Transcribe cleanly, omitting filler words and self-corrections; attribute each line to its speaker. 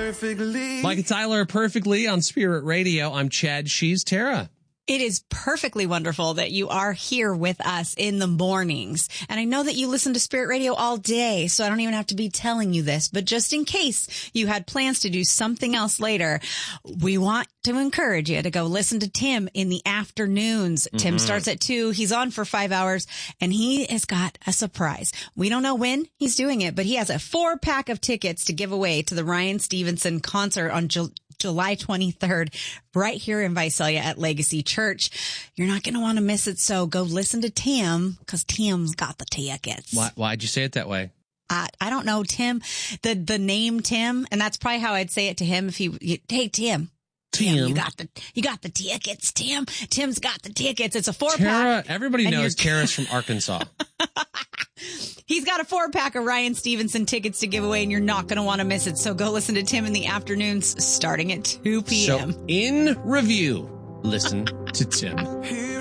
Speaker 1: perfectly.
Speaker 2: Mike and Tyler are perfectly on Spirit Radio. I'm Chad. She's Tara.
Speaker 3: It is perfectly wonderful that you are here with us in the mornings. And I know that you listen to Spirit Radio all day, so I don't even have to be telling you this. But just in case you had plans to do something else later, we want to encourage you to go listen to Tim in the afternoons. Tim starts at 2. He's on for 5 hours, and he has got a surprise. We don't know when he's doing it, but he has a 4-pack of tickets to give away to the Ryan Stevenson concert on July 23rd, right here in Visalia at Legacy Church. You're not going to want to miss it, so go listen to Tim, because Tim's got the tickets.
Speaker 2: Why'd you say it that way?
Speaker 3: I don't know, Tim. The name Tim, and that's probably how I'd say it to him if hey, Tim. Tim, you got the tickets, Tim. Tim's got the tickets. It's a 4-pack.
Speaker 2: Tara, everybody knows Tara's from Arkansas.
Speaker 3: He's got a 4-pack of Ryan Stevenson tickets to give away, and you're not going to want to miss it. So go listen to Tim in the afternoons starting at 2 p.m.
Speaker 2: So in review, listen to Tim.